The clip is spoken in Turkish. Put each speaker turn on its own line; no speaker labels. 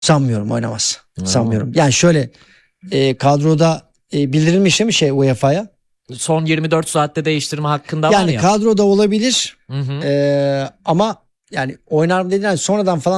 Sanmıyorum, oynamaz. Sanmıyorum. Yani şöyle kadroda bildirilmiş değil mi UEFA'ya?
Son 24 saatte değiştirme hakkında var ya.
Yani kadroda olabilir
Hı hı.
ama yani oynar mı dediler sonradan falan